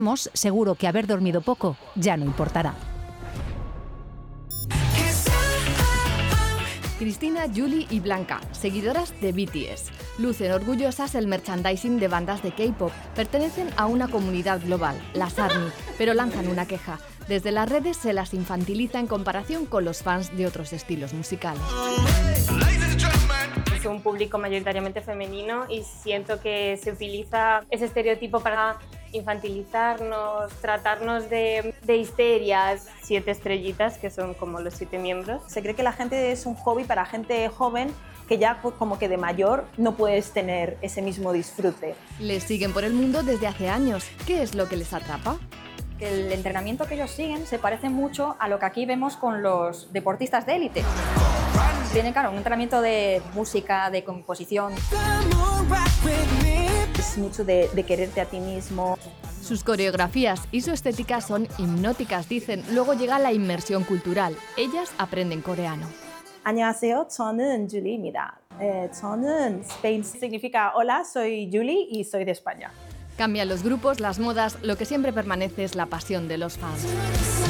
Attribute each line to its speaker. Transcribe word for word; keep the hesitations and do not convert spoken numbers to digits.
Speaker 1: seguro que haber dormido poco ya no importará.
Speaker 2: Cristina, Julie y Blanca, seguidoras de B T S. Lucen orgullosas el merchandising de bandas de K-pop. Pertenecen a una comunidad global, las ARMY, pero lanzan una queja. Desde las redes se las infantiliza en comparación con los fans de otros estilos musicales.
Speaker 3: Es un público mayoritariamente femenino y siento que se utiliza ese estereotipo para infantilizarnos, tratarnos de, de histerias, siete estrellitas, que son como los siete miembros.
Speaker 4: Se cree que la gente es un hobby para gente joven, que ya como que de mayor no puedes tener ese mismo disfrute.
Speaker 2: Les siguen por el mundo desde hace años. ¿Qué es lo que les atrapa?
Speaker 5: El entrenamiento que ellos siguen se parece mucho a lo que aquí vemos con los deportistas de élite. Tienen, claro, un entrenamiento de música, de composición.
Speaker 4: Es mucho de, de quererte a ti mismo.
Speaker 2: Sus coreografías y su estética son hipnóticas, dicen. Luego llega la inmersión cultural. Ellas aprenden coreano.
Speaker 4: 안녕하세요, 저는 줄리입니다. Eh, 저는 Spain significa hola, soy Julie y soy de España.
Speaker 2: Cambian los grupos, las modas, lo que siempre permanece es la pasión de los fans.